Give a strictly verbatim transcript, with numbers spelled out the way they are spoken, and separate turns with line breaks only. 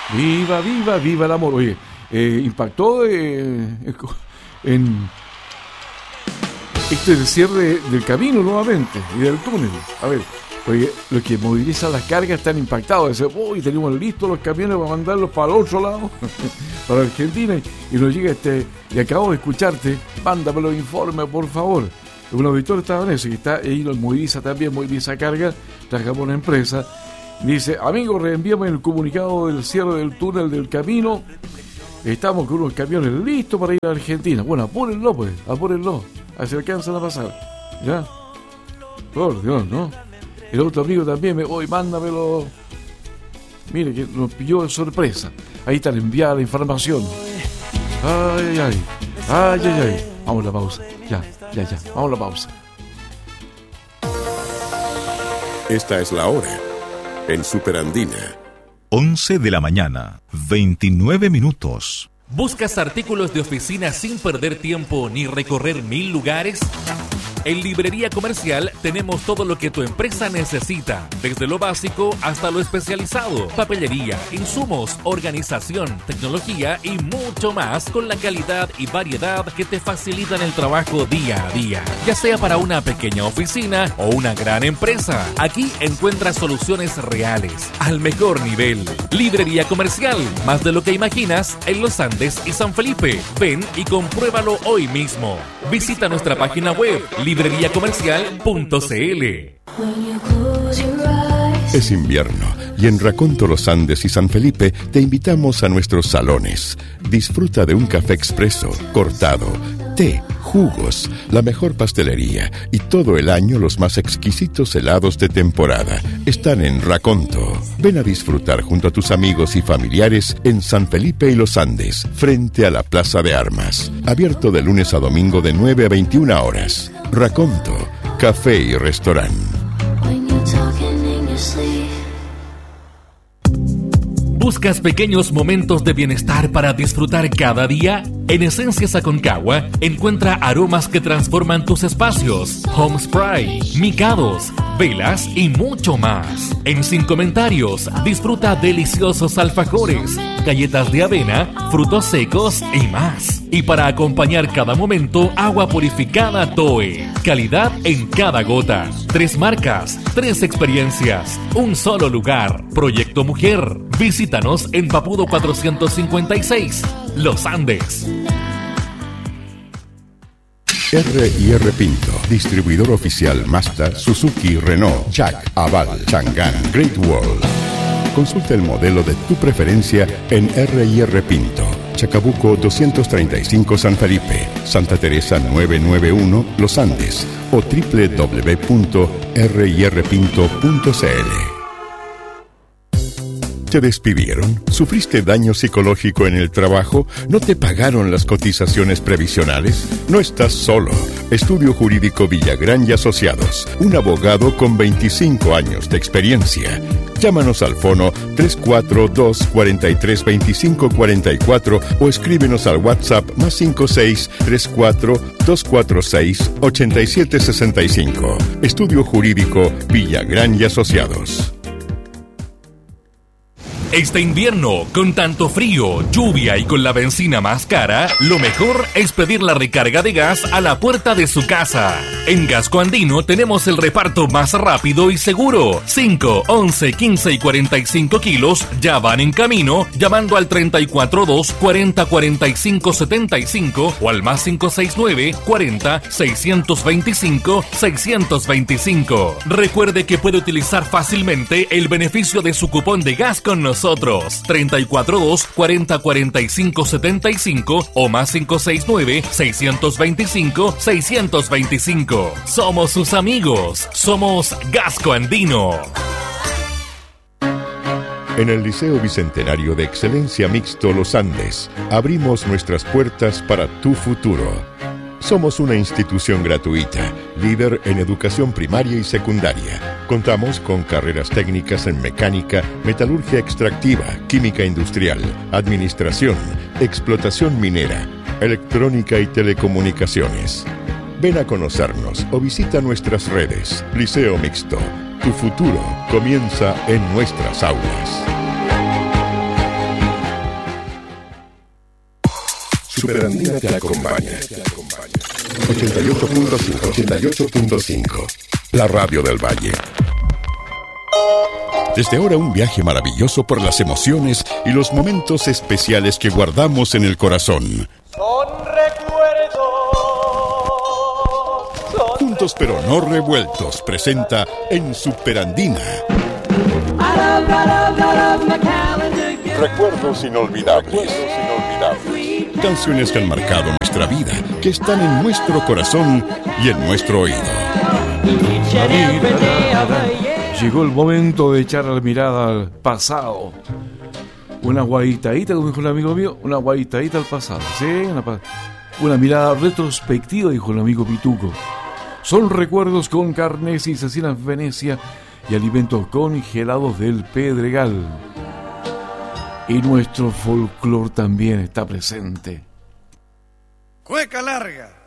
Viva, viva, viva el amor. Oye, eh, impactó eh, en este el cierre del camino nuevamente y del túnel. A ver, oye, los que movilizan las cargas están impactados. Dicen, uy, tenemos listos los camiones para mandarlos para el otro lado, para Argentina, y nos llega este, y acabo de escucharte, mándame los informes, por favor. Un auditor estadounidense que está ahí, los moviliza también, moviliza carga, trabajamos en una empresa. Dice, amigos, reenvíame el comunicado del cierre del túnel del camino. Estamos con unos camiones listos para ir a Argentina. Bueno, apúrenlo, pues, apúrenlo. A ver si alcanzan a pasar. ¿Ya? Por Dios, ¿no? El otro amigo también me, hoy mándamelo. Mire, que nos pilló de sorpresa. Ahí está enviada la información. Ay, ay, ay. Ay, ay, ay. Vamos a la pausa. Ya, ya, ya. Vamos a la pausa.
Esta es la hora. En Superandina.
once de la mañana, veintinueve minutos.
¿Buscas artículos de oficina sin perder tiempo ni recorrer mil lugares? En Librería Comercial tenemos todo lo que tu empresa necesita, desde lo básico hasta lo especializado, papelería, insumos, organización, tecnología y mucho más con la calidad y variedad que te facilitan el trabajo día a día. Ya sea para una pequeña oficina o una gran empresa, aquí encuentras soluciones reales, al mejor nivel. Librería Comercial, más de lo que imaginas en Los Andes y San Felipe. Ven y compruébalo hoy mismo. Visita nuestra página web, librería comercial punto c l.
Es invierno y en Raconto, Los Andes y San Felipe te invitamos a nuestros salones. Disfruta de un café expreso, cortado, té, jugos, la mejor pastelería y todo el año los más exquisitos helados de temporada. Están en Raconto. Ven a disfrutar junto a tus amigos y familiares en San Felipe y Los Andes, frente a la Plaza de Armas. Abierto de lunes a domingo de nueve a veintiuna horas. Raconto, café y restaurante.
¿Buscas pequeños momentos de bienestar para disfrutar cada día? En Esencias Aconcagua encuentra aromas que transforman tus espacios, home spray, micados, velas y mucho más. En Sin Comentarios disfruta deliciosos alfajores, galletas de avena, frutos secos y más. Y para acompañar cada momento, agua purificada Toe. Calidad en cada gota. Tres marcas, tres experiencias, un solo lugar. Proyecto Mujer. Visítanos en Papudo cuatrocientos cincuenta y seis, Los Andes.
R y R Pinto, distribuidor oficial Mazda, Suzuki, Renault, Jack, Aval, Chang'an, Great Wall. Consulta el modelo de tu preferencia en R y R Pinto. Chacabuco doscientos treinta y cinco San Felipe, Santa Teresa novecientos noventa y uno Los Andes o doble u doble u doble u punto r y r pinto punto c l. ¿Te despidieron? ¿Sufriste daño psicológico en el trabajo? ¿No te pagaron las cotizaciones previsionales? No estás solo. Estudio Jurídico Villagrán y Asociados. Un abogado con veinticinco años de experiencia. Llámanos al fono tres cuatro dos, cuatro tres, dos cinco cuatro cuatro o escríbenos al WhatsApp más cinco seis tres cuatro dos cuatro seis ocho siete seis cinco. Estudio Jurídico Villagrán y Asociados.
Este invierno, con tanto frío, lluvia y con la benzina más cara, lo mejor es pedir la recarga de gas a la puerta de su casa. En Gasco Andino tenemos el reparto más rápido y seguro. cinco, once, quince y cuarenta y cinco kilos ya van en camino llamando al treinta y cuatro dos, cuarenta, cuarenta y cinco, setenta y cinco o al más cinco seis nueve, cuarenta, seiscientos veinticinco, seiscientos veinticinco. Recuerde que puede utilizar fácilmente el beneficio de su cupón de gas con nosotros. treinta y cuatro dos, cuarenta, cuarenta y cinco, setenta y cinco o más cinco seis nueve, seiscientos veinticinco, seiscientos veinticinco. Somos sus amigos. Somos Gasco Andino.
En el Liceo Bicentenario de Excelencia Mixto Los Andes, abrimos nuestras puertas para tu futuro. Somos una institución gratuita, líder en educación primaria y secundaria. Contamos con carreras técnicas en mecánica, metalurgia extractiva, química industrial, administración, explotación minera, electrónica y telecomunicaciones. Ven a conocernos o visita nuestras redes. Liceo Mixto, tu futuro comienza en nuestras aulas. Superandina te acompaña. ochenta y ocho punto cinco, ochenta y ocho punto cinco. La radio del Valle. Desde ahora un viaje maravilloso por las emociones y los momentos especiales que guardamos en el corazón.
Son recuerdos. Son
Juntos pero no revueltos presenta en Superandina. Recuerdos inolvidables. Recuerdos inolvidables. Canciones que han marcado nuestra vida, que están en nuestro corazón y en nuestro oído.
Llegó el momento de echar la mirada al pasado. Una guaitadita, como dijo el amigo mío, una guaitadita al pasado. Sí, una, una mirada retrospectiva, dijo el amigo Pituco. Son recuerdos con carnes y cecinas Venecia y alimentos congelados del Pedregal. Y nuestro folclore también está presente.
Cueca larga.